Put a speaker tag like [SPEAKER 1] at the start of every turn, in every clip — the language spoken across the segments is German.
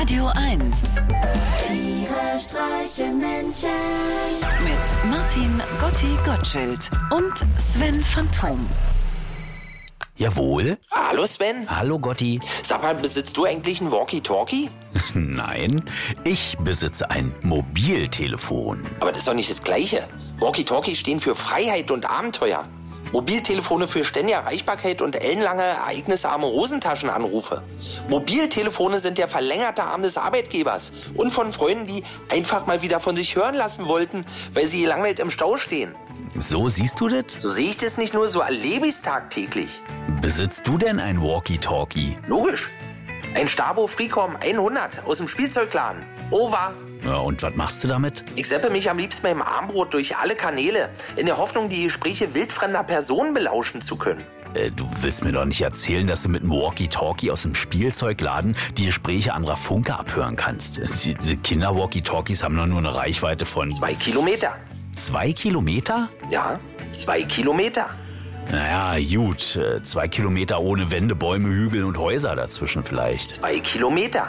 [SPEAKER 1] Radio 1.
[SPEAKER 2] Tiere streichen Menschen.
[SPEAKER 1] Mit Martin Gotti Gottschild und Sven Phantom.
[SPEAKER 3] Jawohl.
[SPEAKER 4] Hallo Sven.
[SPEAKER 3] Hallo Gotti.
[SPEAKER 4] Sag mal, besitzt du eigentlich ein Walkie-Talkie?
[SPEAKER 3] Nein, ich besitze ein Mobiltelefon.
[SPEAKER 4] Aber das ist doch nicht das Gleiche. Walkie-Talkies stehen für Freiheit und Abenteuer. Mobiltelefone für ständige Erreichbarkeit und ellenlange, ereignisarme Hosentaschenanrufe. Mobiltelefone sind der verlängerte Arm des Arbeitgebers und von Freunden, die einfach mal wieder von sich hören lassen wollten, weil sie gelangweilt im Stau stehen.
[SPEAKER 3] So siehst du das?
[SPEAKER 4] So sehe ich das nicht nur, so erlebe ich es tagtäglich.
[SPEAKER 3] Besitzt du denn ein Walkie-Talkie?
[SPEAKER 4] Logisch. Ein Stabo Freecom 100 aus dem Spielzeugladen. Ova.
[SPEAKER 3] Ja, und was machst du damit?
[SPEAKER 4] Ich seppe mich am liebsten beim Armbrot durch alle Kanäle, in der Hoffnung, die Gespräche wildfremder Personen belauschen zu können.
[SPEAKER 3] Du willst mir doch nicht erzählen, dass du mit einem Walkie-Talkie aus dem Spielzeugladen die Gespräche anderer Funker abhören kannst. Diese Kinder-Walkie-Talkies haben doch nur eine Reichweite von...
[SPEAKER 4] 2 Kilometer.
[SPEAKER 3] 2 Kilometer?
[SPEAKER 4] Ja, 2 Kilometer.
[SPEAKER 3] Naja, gut. 2 Kilometer ohne Wände, Bäume, Hügel und Häuser dazwischen vielleicht.
[SPEAKER 4] 2 Kilometer.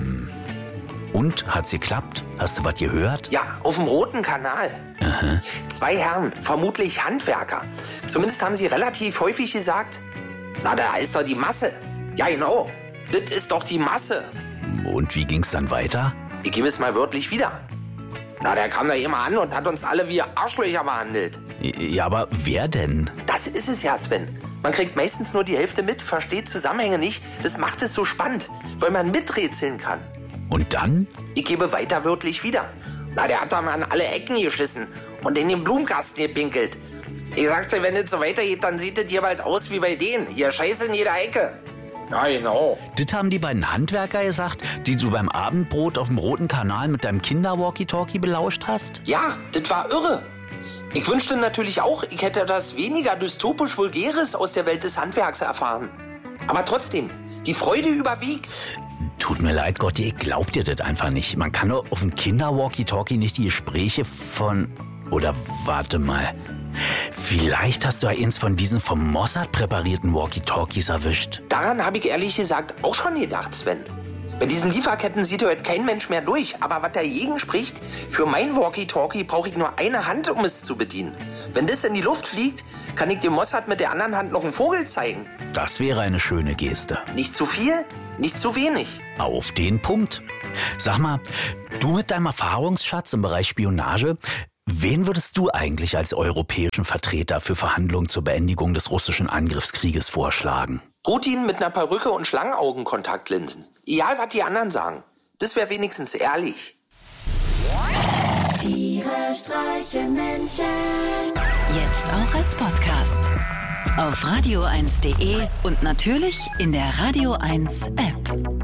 [SPEAKER 3] Und? Hat's geklappt? Hast du was gehört?
[SPEAKER 4] Ja, auf dem Roten Kanal.
[SPEAKER 3] Aha.
[SPEAKER 4] 2 Herren, vermutlich Handwerker. Zumindest haben sie relativ häufig gesagt, na, da ist doch die Masse. Ja, genau. Das ist doch die Masse.
[SPEAKER 3] Und wie ging's dann weiter?
[SPEAKER 4] Ich gebe es mal wörtlich wieder. Na, der kam da immer an und hat uns alle wie Arschlöcher behandelt.
[SPEAKER 3] Ja, aber wer denn?
[SPEAKER 4] Das ist es ja, Sven. Man kriegt meistens nur die Hälfte mit, versteht Zusammenhänge nicht. Das macht es so spannend, weil man miträtseln kann.
[SPEAKER 3] Und dann?
[SPEAKER 4] Ich gebe weiter wörtlich wieder. Na, der hat da mal an alle Ecken geschissen und in den Blumenkasten gepinkelt. Ich sag's dir, wenn das so weitergeht, dann sieht das hier bald aus wie bei denen. Hier Scheiße in jeder Ecke. Ja, genau.
[SPEAKER 3] Das haben die beiden Handwerker gesagt, die du beim Abendbrot auf dem Roten Kanal mit deinem Kinder-Walkie-Talkie belauscht hast?
[SPEAKER 4] Ja, das war irre. Ich wünschte natürlich auch, ich hätte etwas weniger dystopisch Vulgäres aus der Welt des Handwerks erfahren. Aber trotzdem, die Freude überwiegt.
[SPEAKER 3] Tut mir leid, Gotti, ich glaub dir das einfach nicht. Man kann doch auf dem Kinder-Walkie-Talkie nicht die Gespräche von... Oder warte mal. Vielleicht hast du ja eins von diesen vom Mossad präparierten Walkie-Talkies erwischt.
[SPEAKER 4] Daran habe ich ehrlich gesagt auch schon gedacht, Sven. Bei diesen Lieferketten sieht heute kein Mensch mehr durch. Aber was dagegen spricht, für mein Walkie-Talkie brauche ich nur eine Hand, um es zu bedienen. Wenn das in die Luft fliegt, kann ich dem Mossad mit der anderen Hand noch einen Vogel zeigen.
[SPEAKER 3] Das wäre eine schöne Geste.
[SPEAKER 4] Nicht zu viel, nicht zu wenig.
[SPEAKER 3] Auf den Punkt. Sag mal, du mit deinem Erfahrungsschatz im Bereich Spionage, wen würdest du eigentlich als europäischen Vertreter für Verhandlungen zur Beendigung des russischen Angriffskrieges vorschlagen?
[SPEAKER 4] Putin mit einer Perücke und Schlangenaugenkontaktlinsen. Egal, was die anderen sagen. Das wäre wenigstens ehrlich.
[SPEAKER 2] Tiere streichen Menschen.
[SPEAKER 1] Jetzt auch als Podcast. Auf radio1.de und natürlich in der Radio 1 App.